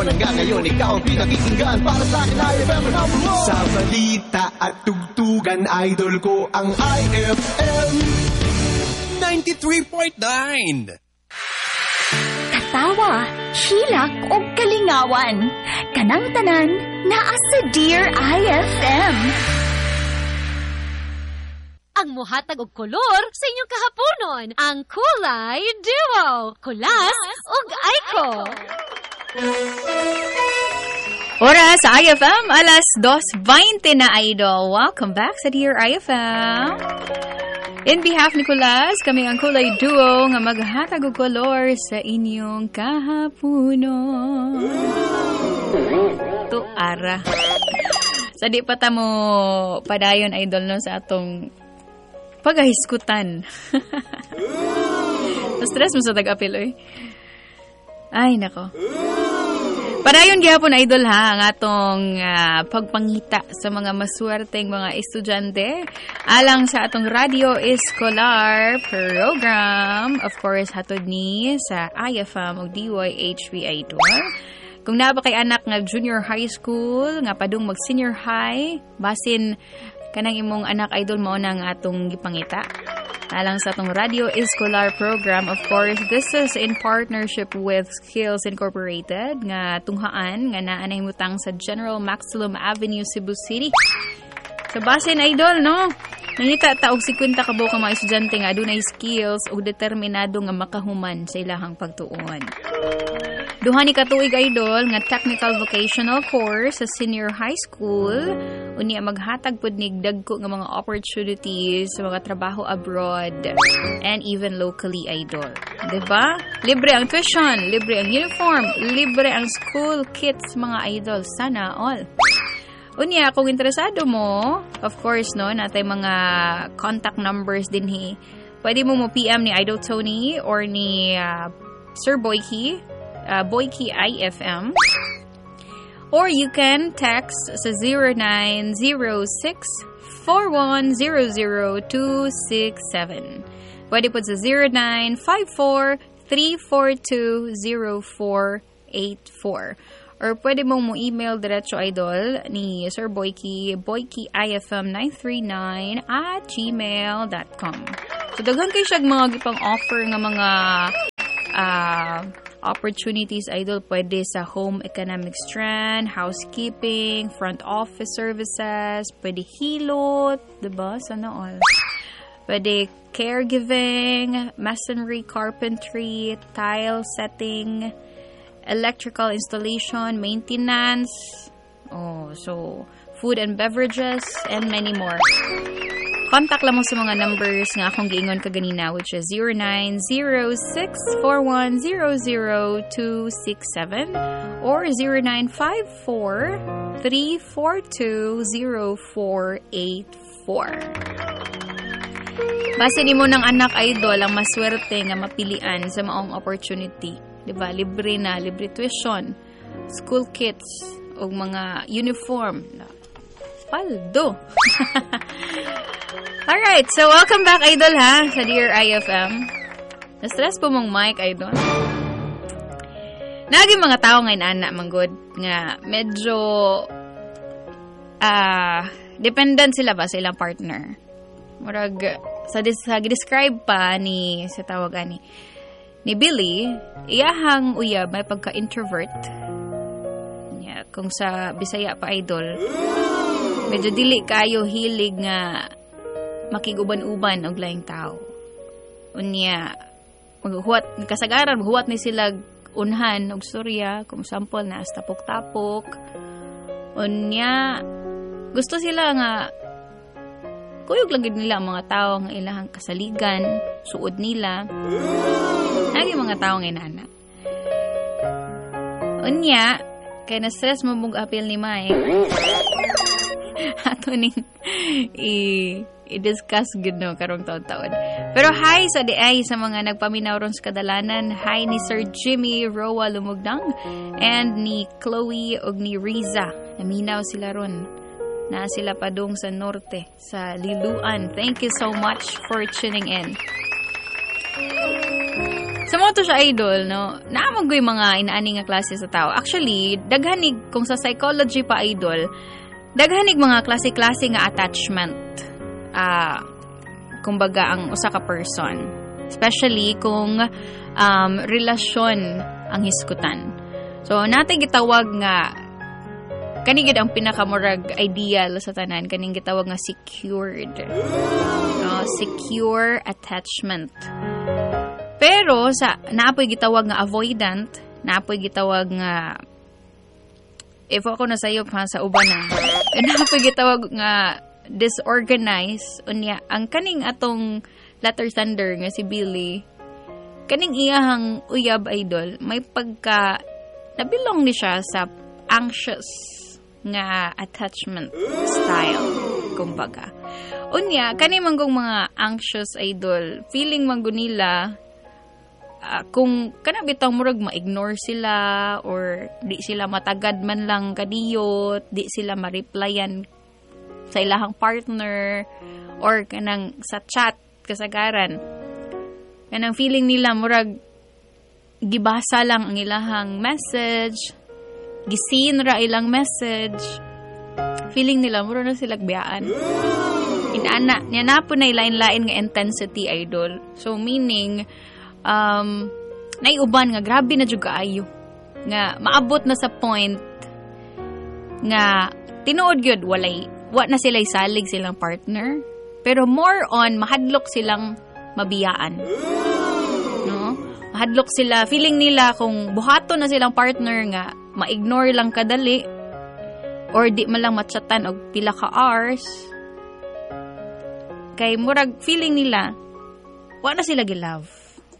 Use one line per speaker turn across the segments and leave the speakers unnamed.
hanggang ngayon ikaw ang pinakikinggan. Para sa akin IFM number 1. Sa balita at tugtugan, idol ko ang IFM
93.9.
Katawa, hilak o kalingawan. Kanang tanan, naa sa Dear IFM.
Ang muhatag og kolor sa inyong kahaponon, ang Kulay Duo, Kulas ug Aiko.
Oras sa IFM, alas 2:20 na, idol. Welcome back sa Dear IFM. In behalf ni Kulas, kami ang Kulay Duo nga maghatag og kolor sa inyong kahaponon. Tuara. Sa di pa ta mo padayon, idol, no, sa atong pagahiskutan. Stress mo sa tag-apil, oy. Ay, nako. Padayon gihapon, idol, ha, ang atong pagpangita sa mga maswerteng mga estudyante alang sa atong Radio Escolar program. Of course, hatod ni sa IFM o DYHV Idol. Kung na ba kay anak nga junior high school, nga padung mag senior high, basin kanang imong anak, idol, mo na nga atong gipangita alang sa atong Radio Escolar program. Of course, this is in partnership with Skills Incorporated nga tunghaan nga naa nahimutang sa General Maximum Avenue, Cebu City. So basin, idol, no, nangita ta og 50 ka buok mga estudyante nga adunay skills ug determinado nga makahuman sa ilahang pagtuon. Duha ni katuig, idol, nga technical vocational course sa senior high school. Unya maghatag pud nig dagko nga mga opportunities sa mga trabaho abroad and even locally, idol. Diba? Libre ang tuition, libre ang uniform, libre ang school kits, mga idol. Sana all. Unya, kung interesado mo, of course, no, natay mga contact numbers din hi. Pwede mo PM ni Idol Tony or ni Sir Boyki, Boyki IFM. Or you can text sa 0906-4100-267. Pwede po sa 0954-342-0484. Or pwede mong mo email diretso, idol, ni Sir Boyki, boykiifm939@gmail.com. So, daghan kayo siya mga gipang offer nga mga opportunities, idol. Pwede sa home economic strand, housekeeping, front office services, pwede hilot, diba? Sana all. Pwede caregiving, masonry, carpentry, tile setting, electrical installation, maintenance, so food and beverages, and many more. Contact lang mo sa mga numbers nga akong giingon kaganina, which is 0906-4100-267 or 0954-342-0484. Base ni mo ng anak, idol, ang maswerte nga mapilian sa maong opportunity. Diba? Libre na, libre tuition, school kits, o mga uniform. Paldo! Alright, so welcome back, idol, ha, sa Dear IFM. Na-stress po mong mic, idol. Naging mga tao ngayon, anak, manggod, nga medyo dependent sila ba sa ilang partner. Murag, sa describe pa ni, sa tawagan ni Billy, iyahang uyab may pagka-introvert. Yeah, kung sa Bisaya pa, idol, medyo dili kayo hilig nga makiguban-uban og laing tao. Unya, kasagaran, maghuwat ni sila unhan og storya, kung sample na tapok-tapok. Unya, gusto sila nga kuyog lang nila ang mga tao nga ilahang kasaligan, suod nila. Nagi mga tao nga inana. Unya, kaya na-stress mo mong appeal ni Mike. Ato ning i-discuss gud no karong taon-taon. Pero hi sa DI sa mga nagpaminaw ron sa kadalanan. Hi ni Sir Jimmy Roa Lumugdang and ni Chloe ug ni Riza. Naminaw sila ron. Na sila padung sa norte, sa Liluan. Thank you so much for tuning in. Sa mo to siya idol, no? Naamagoy mga inaani nga klase sa tao. Actually, daghanig kung sa psychology pa idol, daghanig mga klase-klase nga attachment. Kumbaga ang usa ka person. Especially kung relasyon ang hiskutan. So, natin gitawag nga kanigid ang pinakamurag ideal sa tanan, kaning gitawag nga secured. No, secure attachment. Pero sa naapoy gitawag nga avoidant, naapoy gitawag nga if ako na sayo pa sa uban na, naapoy gitawag nga disorganized. Unya ang kaning atong letter sender nga si Billy, kaning iyahang uyab idol, may pagka nabilong ni siya sa anxious nga attachment style, kumbaga. Unya, kani manggong mga anxious idol, feeling manggo nila kung kana bitang murag ma-ignore sila or di sila matagad man lang kadiyot, di sila ma-replyan sa ilahang partner or kanang sa chat kasagaran. Kanang feeling nila murag gibasa lang ang ilahang message, gisin ra ilang message, feeling nila mura na sila biyaan. Inana niya na po na ilain-lain nga intensity idol. So meaning naiuban nga grabe na jud kaayo nga maabot na sa point nga tinuod gyud wa na sila isalig silang partner, pero more on mahadlok silang mabiyaan. Hadlok sila, feeling nila kung buhaton na silang partner nga, ma-ignore lang kadali, or di man lang matchatan og pila ka hours, kay murag feeling nila, wa na sila gilove.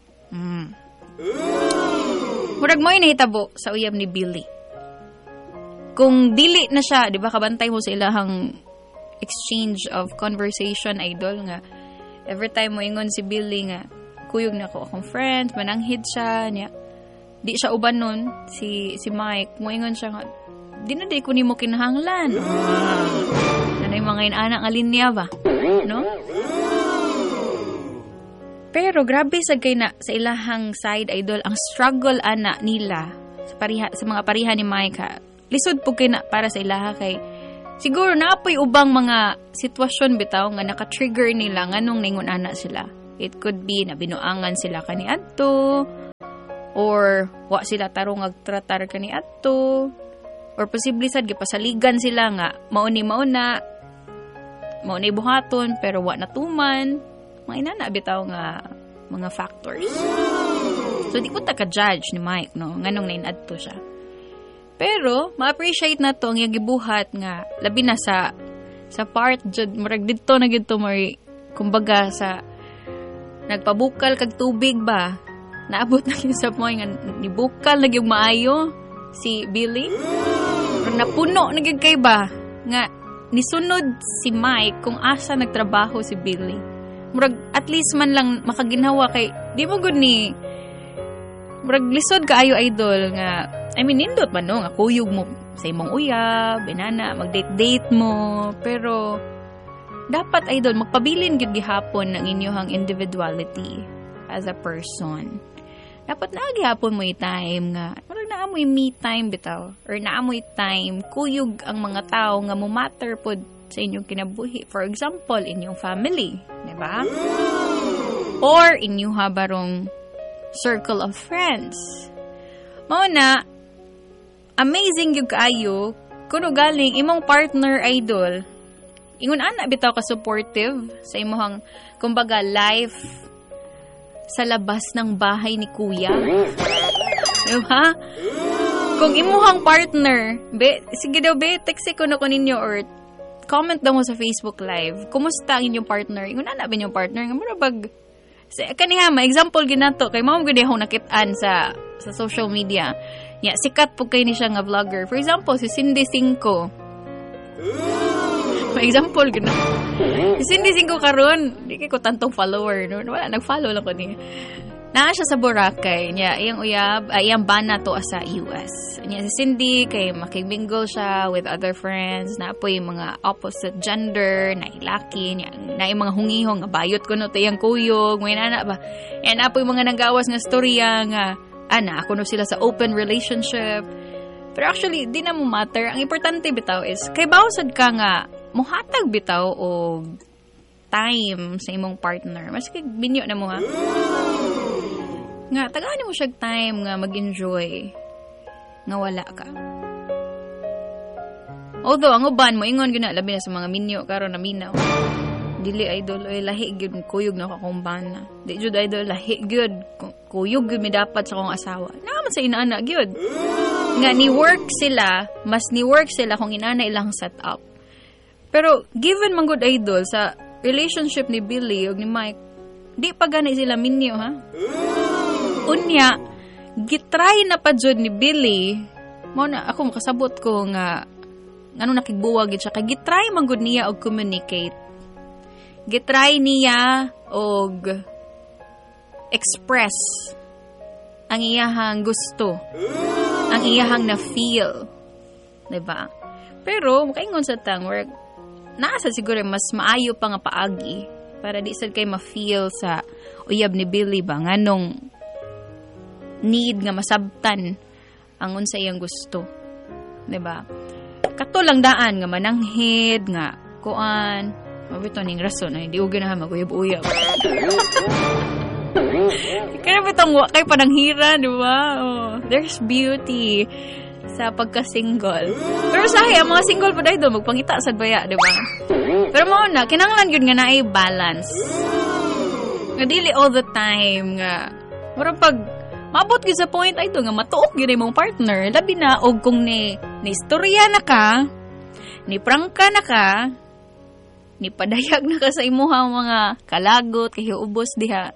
Murag mo nahitabo sa uyab ni Billy. Kung dili na siya, di ba kabantay mo sa ilahang exchange of conversation, idol, nga, every time mo ingon si Billy nga, kuyog na ako akong friends, mananghid siya, niya. Di siya uban nun, si Mike, moingon siya nga, di na di ko ni mo kinahanglan. Nanay mga inaanak nga linya ba? No? Pero grabe sad kay na sa ilahang side idol, ang struggle ana nila sa mga pariha ni Mike ha. Lisod po kay na para sa ilaha kay siguro naapoy ubang mga sitwasyon bitaw nga naka-trigger nila nganong ningon ana sila. It could be na binuangan sila kani adto, or wa sila tarong agtratar kani adto, or posible sad gipasaligan sila nga mauni buhaton pero wa natuman. Mga inana bitaw nga mga factors. So di ko ta ka-judge ni Mike no nganong nainadto siya. Pero ma-appreciate na to ang gibuhat nga labi na sa part jud murag didto na gid to mari kumbaga sa nagpabukal kag tubig ba? Naabot na yun sa point nga nibukal na yung maayo si Billy. Pero napuno na yung kay ba? Nga nisunod si Mike kung asa nagtrabaho si Billy. Murag at least man lang makaginawa kay di mo gud ni murag lisod kaayo idol nga I mean nindot man no nga kuyog mo sa imong uyab, binana, mag-date mo, pero dapat idol magpabilin gyud gihapon ng inyong individuality as a person. Dapat na gihapon mo time nga murag naamoy me time bitaw or naamoy time kuyog ang mga tao nga mo matter pod sa inyong kinabuhi. For example, inyong family, di ba? Or inyong habarong circle of friends. Mao na amazing yung kaayo kuno galing imong partner idol. Ingon ana bitaw ka supportive sa imong kumbaga life sa labas ng bahay ni kuya. Diba? Kung imuhang partner, sige daw text ko na ko ninyo or comment daw mo sa Facebook Live. Kumusta ang inyong partner? Ingon ana ba inyong partner? Nga murabag kaniha example ginato kay mao gud akong nakit-an sa social media. Yeah, sikat po kay ni siya nga vlogger. For example, si Cindy Cinco. For example, gano'n. Si Cindy Cinco karon, di kay ko tantong follower. No? Wala, nag-follow lang ko niya. naa siya sa Boracay. Niya, iyang uyab, iyang bana to sa US. Niya, si Cindy, kay makibingle siya with other friends, na po yung mga opposite gender, na ilaki, niya, na yung mga hungihong, bayot ko no, tayang kuyog, may nana ba? Yan, na po yung mga nanggawas nga storya nga, ako no sila sa open relationship. Pero actually, di na mo matter. Ang importante bitaw is, kay bawsad ka nga, muhatag bitaw o time sa imong partner. Maski binyo na mo ha. Nga, tagaan mo siya time nga mag-enjoy. Nga wala ka. Although, ang uban mo, ingon gina, labi na sa mga minyo, karon na minaw. Dili idol, ay lahi gyud kuyog na kakumbana. Di jud idol, lahi gyud kuyog gyud mi dapat sa akong asawa. Naman sa inaana gyud. Nga, ni-work sila, mas ni-work sila kung inaana ilang setup. Pero, given man good idol, sa relationship ni Billy o ni Mike, di pa gani sila minyo, ha? Unya, gitry na pa jud ni Billy, mo na, ako makasabot ko nga, ano nakigbuwag siya, kay gitry man gud niya og communicate. Gitry niya og express ang iyahang gusto, ang iyahang na-feel. Diba? Pero, makaingon sa tang work, nasa siguro mas maayo pa nga paagi para di sad kay ma-feel sa uyab ni Billy ba nganong need nga masabtan ang unsa iyang gusto. 'Di ba? Kato lang daan nga mananghid nga kuan, mabito ning rason ay di ugi na maguyab-uyab. Kaya bitong kay pananghira, 'di ba? Oh, there's beauty sa pagka-single. Pero sahi, ang mga single po dahil doon, magpangita sa baya, di ba? Pero mauna, kinanglan yun nga na ay balance. Nga dili all the time, nga, marang pag, mabot yun sa point ay doon, nga matuok yun ay mong partner, labi na, o kung ni istorya na ka, ni prangka na ka, ni padayag na ka sa imuhang mga kalagot, kahiubos diha,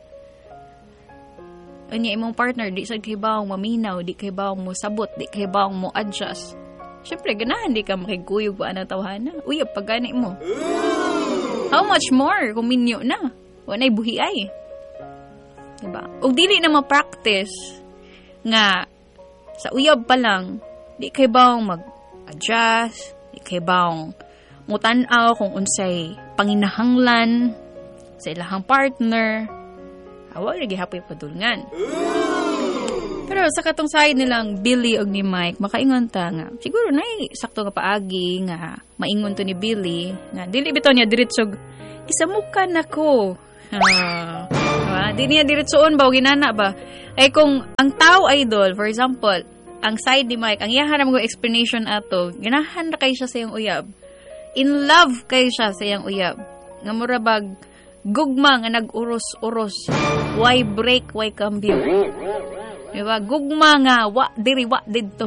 anya imong partner, di sad kay bawang maminaw, di kay bawang mo sabot, di kay bawang mo adjust. Siyempre, ganahan di ka makiguyog ba na tawhana. Uyab, pagani mo. How much more kung minyo na? Wanay buhi ay. Diba? O dili na ma-practice nga sa uyab pa lang, di kay bawang mag-adjust, di kay bawang mutanaw kung unsay panginahanglan sa ilahang partner. Awag lagi hapoy padulngan. Pero sa katong side nilang Billy og ni Mike, makaingon ta nga. Siguro na sakto nga paagi nga maingon to ni Billy nga dili bitaw niya diretsog isamukan nako. Di niya diretsoon ba o ginana ba? Ay kung ang tao idol, for example, ang side ni Mike, ang iyahan mo explanation ato, ganahan na kay siya sa iyang uyab. In love kay siya sa iyang uyab. Nga murabag gugma nga nag-uros-uros. Why break, why cambio? Diba? Gugma nga, wa didto.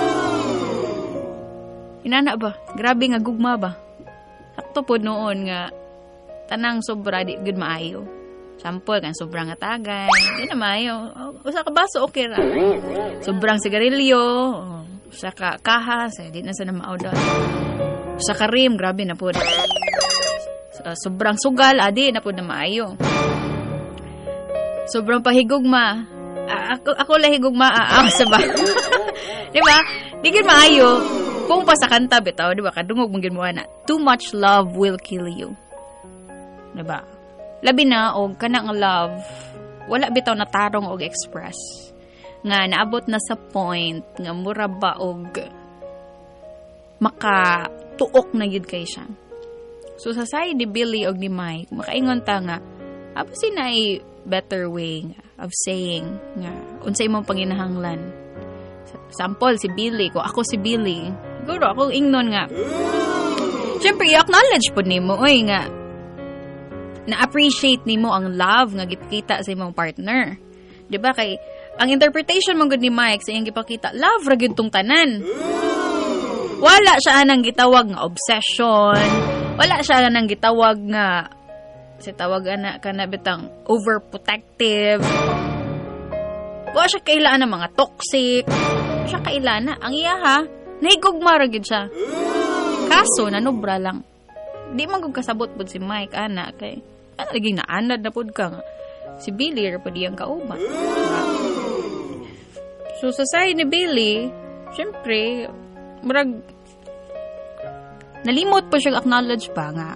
Inana ba? Grabe nga gugma ba? Sakto po noon nga, tanang sobra, di good maayo. Sample, kan sobrang atagay. Di na maayo. Usa ka baso, okay ra. Sobrang sigarilyo. Usa ka kahas, di na sa na maawda. Usa ka rim, grabe na po. Sobrang sugal, adi na po na maayo. Sobrang pahigugma. Ako lang higugma. Saba. Diba? Di gin maayo. Kung pa sa kanta, bitaw, diba? Kadungog mong ginmuha na. Too much love will kill you. Diba? Labi na, og kanang love, wala bitaw na tarong og express. Nga, naabot na sa point, nga mura ba og makatuok na yun kay siya. So, sa side ni Billy o ni Mike, makaingon ta nga, apasin na ay better way nga, of saying nga, unsay mong panginahanglan. Sample, si Billy, kung ako si Billy, siguro ako ingnon nga. Siyempre, i-acknowledge po ni mo, oy nga, na-appreciate ni mo ang love nga gipakita sa imong partner. Diba? Kay, ang interpretation mong good ni Mike sa iyang gipakita, love ra gyud tong tanan. Wala siya anang gitawag nga obsession. Wala siya nang gitawag nga si tawag ana kana bitang overprotective. Wala siya kailangan ng mga toxic. Siya kailangan ang iya ha. Nahigugma ra gid siya. Kaso nanubra lang. Di man gud kasabot pud si Mike ana kay ana lagi naanad na pud ka nga. si Billy ra pa diyang kauban. Diba? So, sa side ni Billy, syempre, murag, nalimot po siya acknowledge pa nga.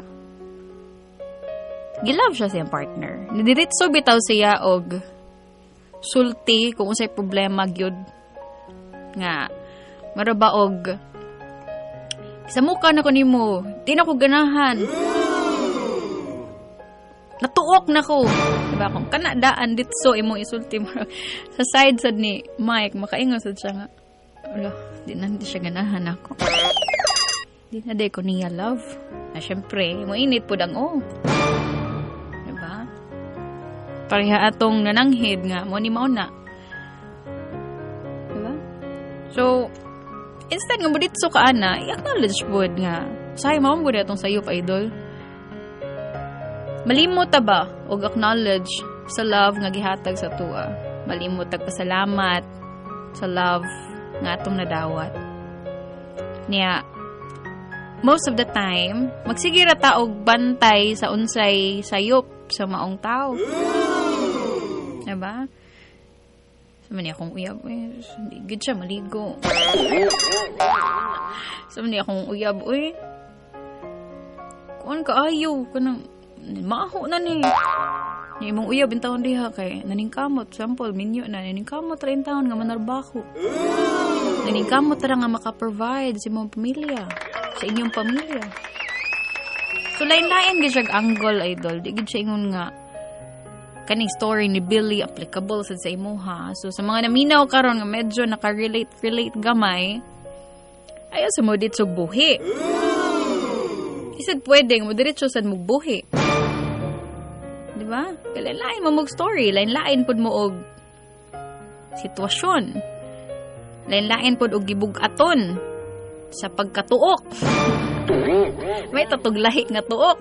Gilove siya siyang partner. Nidiritso bitaw siya og sulti kung unsay problema gyud nga maraba og sa mukha na ko nimo, di na ko ganahan. Natuok na ko. Diba? Kung kanadaan ditso imong isulti mo. Sa side sad ni Mike, makaingon sad siya nga, wala, di siya ganahan ako. Di na day ko niya love. Na syempre, mo init po dang Diba? Pareha atong nananghid nga, mo ni mauna. Diba? So, instead nga mo ditso ka ana, i-acknowledge po nga, sayo mo mo atong sayop, idol. Malimot ta ba og acknowledge sa love nga gihatag sa tuwa. Malimot tag pasalamat sa love nga atong nadawat. Niya, most of the time, magsigira ta og bantay sa unsay sayop sa maong tao. Diba? Sama niya akong uyab, hindi gid siya maligo. Sama niya akong uyab, kuan ka ayaw, kanang maaho na ni. Yung imong uyab yung taon diha kay naningkamot. Sample, minyo na. Naningkamot 30 taon nga manarbako. Naningkamot tara nga maka-provide sa imong pamilya. Sa inyong pamilya. So, lain-lain gid siya angle, idol. Di gid siya ingon nga kaning story ni Billy applicable sa imuha. So, sa mga naminaw karon nga medyo naka-relate gamay, ayaw sa mo dito buhi. Isad pwedeng mo diretso sad mo buhi. Diba? Lain-lain mo story, lain-lain pod mo og sitwasyon. Lain-lain pod og gibug-aton sa pagkatuok. May tatuglahi nga tuok.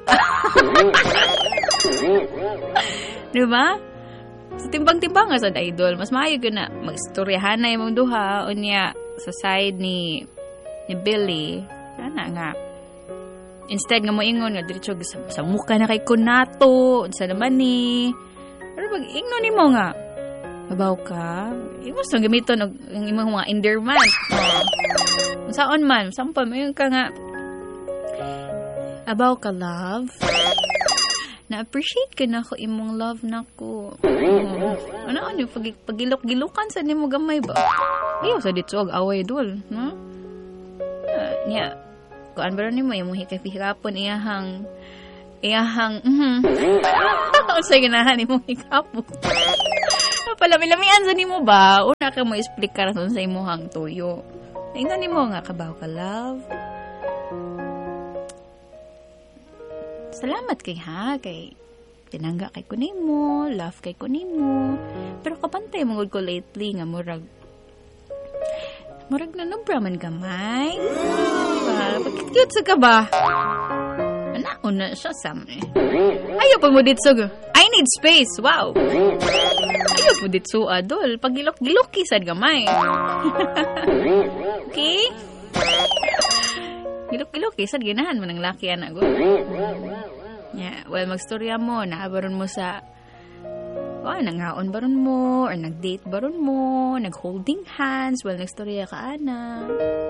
Diba? Sa timbang-timbang nga sad idol, mas maayo gyud na magstoryahan na imong duha unya sa side ni Billy. Ana nga instead nga mo ingon nga diretso sa mukha na kay kunato sa naman ni. Pero pag ingon nimo nga mabaw ka, imo sa gamiton og ang imong mga endearment. Saan man, sample mo ka nga abaw ka love. Na-appreciate ka na ko imong love nako. Ano pagilok-gilukan sa nimo gamay ba? Iyo sa dito og away dul, no? Nya kuan ba nimo imong hikapon iyahang sa ganahan imong hikapon. Palami-lamian sa nimo ba? Una ka mo explain rason sa imong tuyo. Tingnan nimo nga kabaw ka love. Salamat kay tinangga kay kunimo, love kay kunimo. Pero kapantay mo ko lately nga murag na nabraman gamay. Pagkikute sa ka ba? Una siya sami. Ayaw pa mo dito. I need space. Wow. Ayaw po dito, adol. Pagilok-gilok kisad gamay. Okay? Gilok-gilok kisad ginahan mo ng laki anak ko. Yeah, well, magstorya mo. Naabaron mo sa nangaon baron mo, or nag-date baron mo, nag-holding hands, nagstorya ka, ana.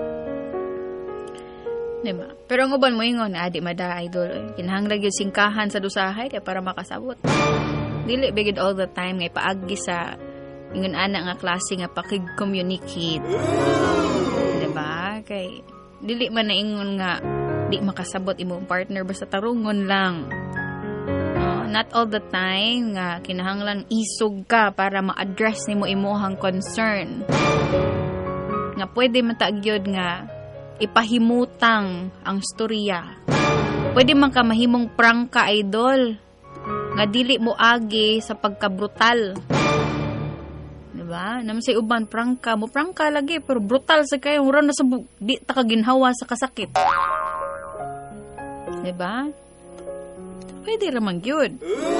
Diba? Pero ang uban mo ingon, di mada, idol. Kinahanglag yung singkahan sa dusahay kaya para makasabot. Dili, bigid all the time, ngay paagi sa ingon ana nga klase nga pakig-communicate. Diba? Kay, dili man na ingon nga, di makasabot imong partner, basta tarungon lang. Not all the time nga kinahanglan isog ka para ma-address nimo imuhang concern. Nga pwede man taagyod nga ipahimutang ang storya. Pwede man ka mahimong prangka, idol. Nga dili mo agi sa pagka-brutal. Diba? Naman sa uban prangka mo prangka lagi pero brutal sa kayo mura na sa di ta ka ginhawa sa kasakit. Diba? Pwede ramang yun.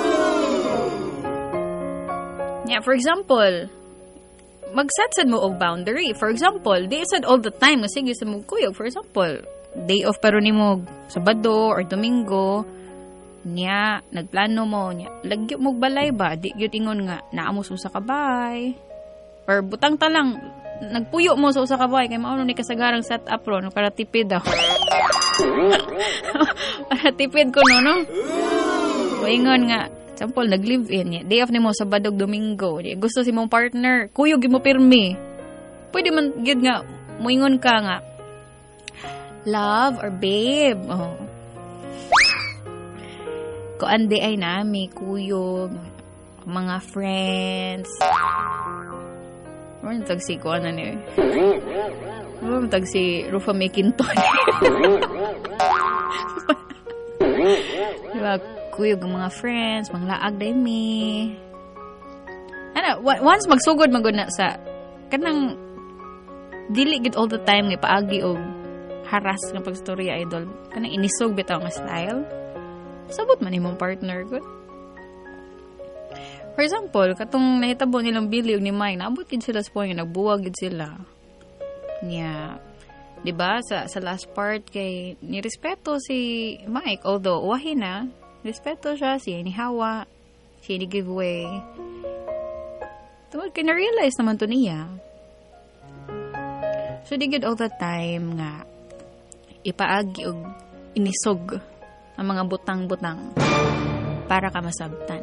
Yeah, for example, magsatsad mo og boundary. For example, di sad all the time, sige sa mong kuyog. For example, day off pero ni mo Sabado or Domingo, Nya, nagplano mo nya. Lagyo mo balay ba? Di gyud ingon nga naamos usa ka bay. Or butang ta lang nagpuyo mo sa usa ka bay kay mao ni kasagarang setup ron para tipid daw. Para tipid ko no. Ingon nga, sample nag-live-in nya. Day off nimo Sabado Domingo. Gusto si mong partner, kuyog mo pirmi. Pwede man gyud nga moingon ka nga love or babe. Oh. Ko ande ay nami kuyog mga friends. Ano tagsi ko ano ni? Ano tagsi Rufa Mekinton? Diba, kuyog mga friends, manglaag day mi. Ano, once magsugod magud na sa kanang dili gid all the time nga paagi og haras nga pagstorya idol. Kanang inisog bitaw nga style. Sabot man imong partner good. For example, katong nahitabo nilang Billy ug ni Mike, naabot gid sila sa point nga nagbuwag gid sila. Nya, di ba sa last part kay ni respeto si Mike, although wahi na, respeto siya, siya ni Hawa, siya ni giveaway. Tungod kay na-realize naman to niya. So di gid all the time nga ipaagi og inisog ang mga butang-butang para ka masabtan.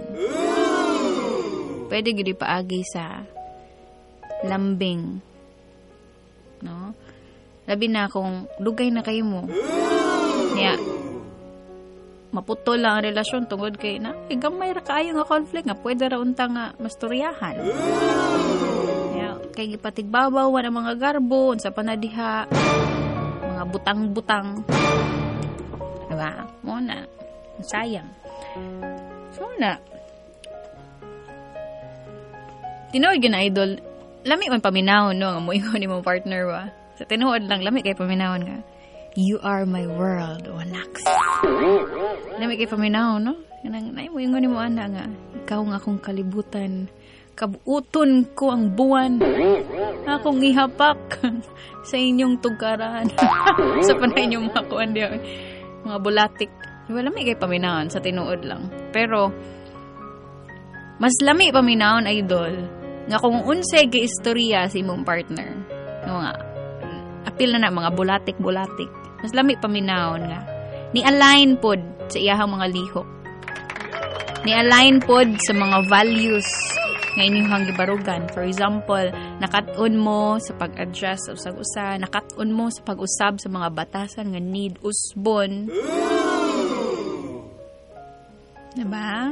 Pwede gid ipaagi sa lambing. No? Labi na kung dugay na kayo mo. Niya, maputol lang ang relasyon tungod kay na, gamay ra kaayo nga conflict nga, pwede ra unta nga mastoryahan. Niya, kay gipatigbabaw ang mga garbo, unsa pa na diha, mga butang-butang. Diba? Muna. Sayang. So na. Tinuod yun, idol. Lami man paminahon, no? Nga moingon ni mong partner ba? Sa tinuod lang, lami kay paminahon nga. You are my world, Wanax. Lami kay paminahon, no? Moingon ni mo, ana nga. Ikaw nga akong kalibutan. Kabuuton ko ang buwan. Akong ihapak sa inyong tugaran. Sa panay inyong mga kuwan diya. Mga bulatik. Wala may kay paminahon sa tinuod lang. Pero, mas lami paminahon, idol, nga kung unsay kay istorya si imong partner. Nga, apil na mga bulatik-bulatik. Mas lami paminahon nga. Ni-align pod sa iyahang mga lihok. Ni-align pod sa mga values nga inyong gibarugan. For example, nakat-on mo sa pag-adjust sa usag-usa, nakat-on mo sa pag-usab sa mga batasan nga need usbon. Diba?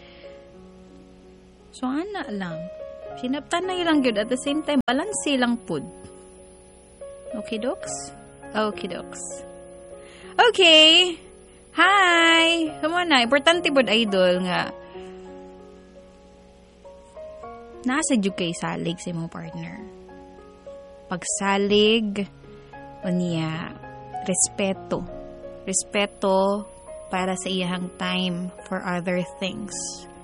So, ana lang. Sinaptan na ilang yun. At the same time, balance lang pod. Okay, doks? Okay, doks. Okay! Hi! Come on na. Importante pod, idol, nga nasa dyan kay salig sa imong partner. Pagsalig, o niya, respeto. Respeto para sa iyang time for other things.